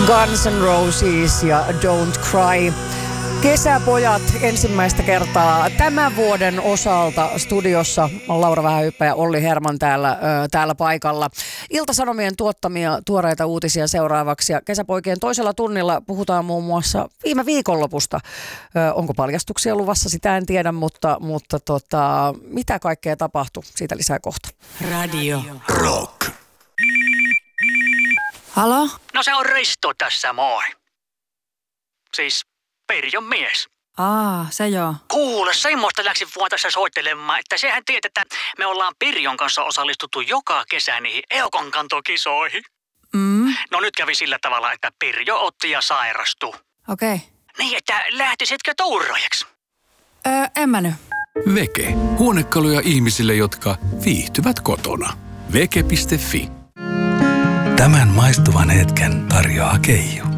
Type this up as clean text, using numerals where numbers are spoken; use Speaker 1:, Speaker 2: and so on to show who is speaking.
Speaker 1: Guns N' Roses ja Don't Cry. Kesäpojat ensimmäistä kertaa tämän vuoden osalta studiossa. Laura Vähähyppä ja Olli Herman täällä paikalla. Ilta-Sanomien tuottamia tuoreita uutisia seuraavaksi. Ja kesäpoikien toisella tunnilla puhutaan muun muassa viime viikonlopusta. Onko paljastuksia luvassa, sitä en tiedä, mutta mitä kaikkea tapahtui? Siitä lisää kohta.
Speaker 2: Radio
Speaker 3: Rock.
Speaker 2: Halo?
Speaker 4: No se on Risto tässä, moi. Siis Perjon mies.
Speaker 2: Se joo.
Speaker 4: Kuule, semmoista läksin vaan tässä soittelemaan, että sehän tiedät, että me ollaan Pirjon kanssa osallistuttu joka kesä niihin Eukonkantokisoihin. No nyt kävi sillä tavalla, että Pirjo otti ja sairastui.
Speaker 2: Okei.
Speaker 4: Niin, että lähtisitkö touraajaksi?
Speaker 2: En mä nyt.
Speaker 3: Veke. Huonekaluja ihmisille, jotka viihtyvät kotona. Veke.fi.
Speaker 5: Tämän maistuvan hetken tarjoaa Keijo.